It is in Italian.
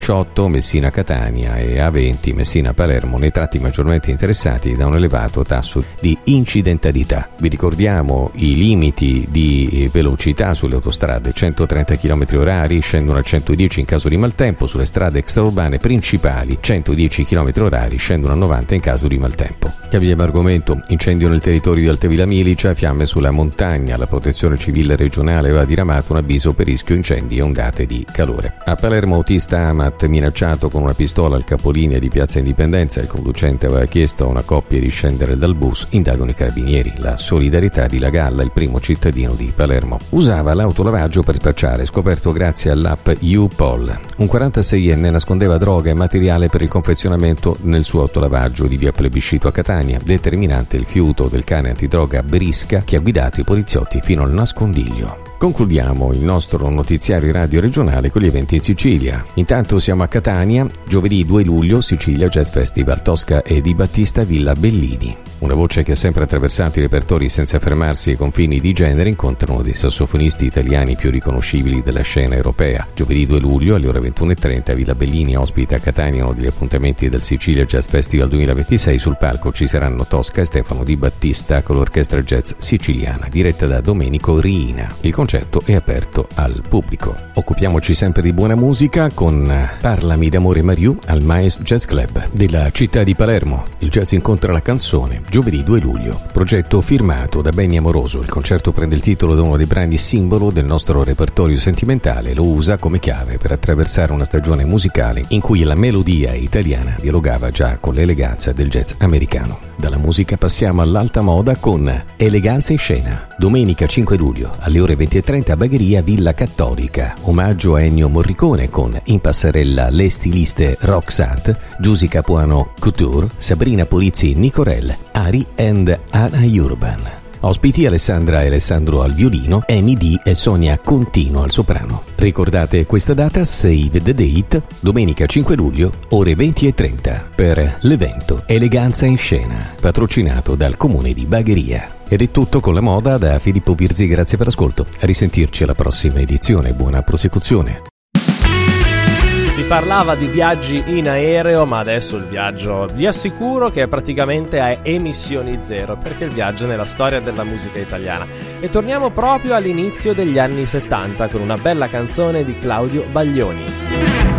A18 Messina-Catania e A20 Messina-Palermo nei tratti maggiormente interessati da un elevato tasso di incidentalità. Vi ricordiamo i limiti di velocità sulle autostrade: 130 km/h, scendono a 110 in caso di maltempo; sulle strade extraurbane principali 110 km/h, scendono a 90 in caso di maltempo. Cambiamo argomento: incendio nel territorio di Altavilla Milice, fiamme sulla montagna. La protezione civile regionale aveva diramato un avviso per rischio incendi e ondate di calore. A Palermo autista Amat minacciato con una pistola al capolinea di Piazza Indipendenza. Il conducente aveva chiesto a una coppia di scendere dal bus, indagano i carabinieri. La solidarietà di Lagalla, il primo cittadino di Palermo. Usava l'autolavaggio per spacciare, scoperto grazie all'app U-Poll. Un 46enne nascondeva droga e materiale per il confezionamento nel suo autolavaggio di via Plebiscito a Catania, determinante il fiuto del cane antidroga Brisca che ha guidato i poliziotti fino al nascondiglio. Concludiamo il nostro notiziario radio regionale con gli eventi in Sicilia. Intanto siamo a Catania, giovedì 2 luglio, Sicilia Jazz Festival, Tosca e Di Battista Villa Bellini. Una voce che ha sempre attraversato i repertori senza fermarsi ai confini di genere, incontra uno dei sassofonisti italiani più riconoscibili della scena europea. Giovedì 2 luglio alle ore 21:30 Villa Bellini ospita a Catania uno degli appuntamenti del Sicilia Jazz Festival 2026. Sul palco ci saranno Tosca e Stefano Di Battista con l'orchestra jazz siciliana diretta da Domenico Riina. Il concerto è aperto al pubblico. Occupiamoci sempre di buona musica con Parlami d'amore Mariù al Maes Jazz Club della città di Palermo. Il jazz incontra la canzone. Giovedì 2 luglio. Progetto firmato da Benny Amoroso. Il concerto prende il titolo da uno dei brani simbolo del nostro repertorio sentimentale e lo usa come chiave per attraversare una stagione musicale in cui la melodia italiana dialogava già con l'eleganza del jazz americano. Dalla musica passiamo all'alta moda con Eleganza in scena. Domenica 5 luglio alle ore 20:30 Bagheria Villa Cattolica. Omaggio a Ennio Morricone con in passerella le stiliste Roxanne, Giusy Capuano Couture, Sabrina Polizzi Nicorel, Ari and Anna Urban. Ospiti Alessandra e Alessandro al violino, Amy D e Sonia Contino al soprano. Ricordate questa data, save the date, domenica 5 luglio, ore 20:30, per l'evento Eleganza in scena, patrocinato dal comune di Bagheria. Ed è tutto con la moda da Filippo Birzi, grazie per l'ascolto. A risentirci alla prossima edizione, buona prosecuzione. Si parlava di viaggi in aereo, ma adesso il viaggio vi assicuro che è praticamente a emissioni zero, perché il viaggio è nella storia della musica italiana. E torniamo proprio all'inizio degli anni 70 con una bella canzone di Claudio Baglioni.